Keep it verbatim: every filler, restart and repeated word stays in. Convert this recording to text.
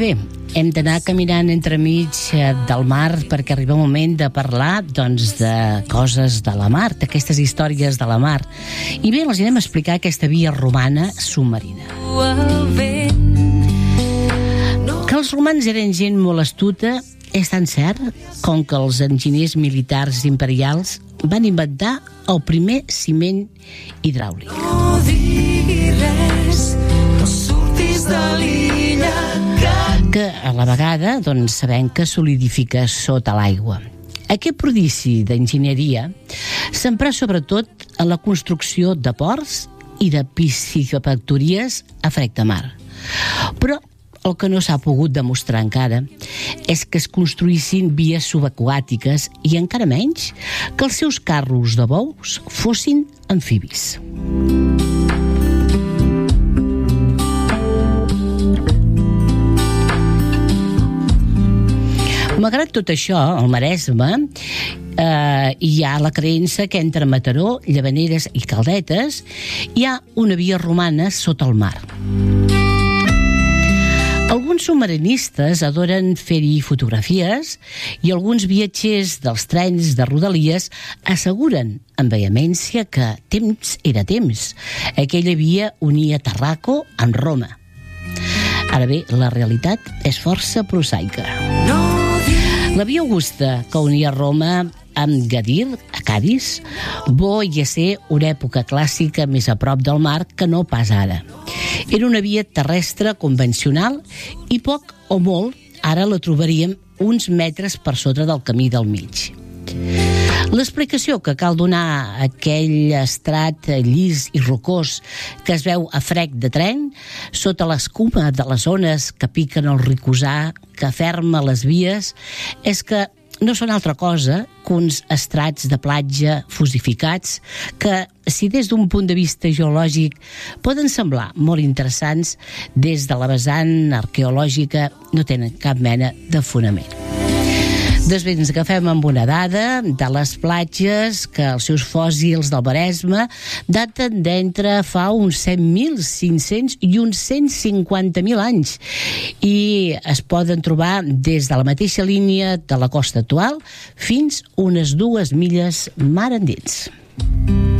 bé, hem d'anar caminant entremig del mar perquè arriba un moment de parlar, doncs, de coses de la mar, d'aquestes històries de la mar. I bé, els anem a explicar aquesta via romana submarina. Que els romans eren gent molt astuta és tan cert com que els enginyers militars imperials van inventar el primer ciment hidràulic. No diguis res, no surtis de l'illa que a la vegada, doncs, sabem que solidifica sota l'aigua. Aquest prodigi d'enginyeria s'emprà sobretot en la construcció de ports i de piscifactories a frec de mar. Però el que no s'ha pogut demostrar encara és que es construïssin vies subaquàtiques i encara menys que els seus carros de bous fossin amfibis. Malgrat tot això, al Maresme eh, hi ha la creença que entre Mataró, Llavaneres i Caldetes hi ha una via romana sota el mar. Alguns submarinistes adoren fer-hi fotografies i alguns viatgers dels trens de Rodalies asseguren amb vehemència que temps era temps. Aquella via unia Tarraco amb Roma. Ara bé, la realitat és força prosaica. La via Augusta, que unia Roma amb Gadir, a Cadis, bo i a ser una època clàssica més a prop del mar que no pas ara. Era una via terrestre convencional i poc o molt ara la trobaríem uns metres per sota del camí del mig. L'explicació que cal donar a aquell estrat llis i rocós que es veu a frec de tren, sota l'escuma de les ones que piquen el ricosà, que aferma les vies, és que no són altra cosa que uns estrats de platja fosificats que, si des d'un punt de vista geològic poden semblar molt interessants, des de la vessant arqueològica no tenen cap mena de fonament. Doncs bé, ens agafem amb una dada de les platges que els seus fòssils del Maresme daten d'entre fa uns set mil cinc-cents i uns cent cinquanta mil anys i es poden trobar des de la mateixa línia de la costa actual fins unes dues milles mar endins.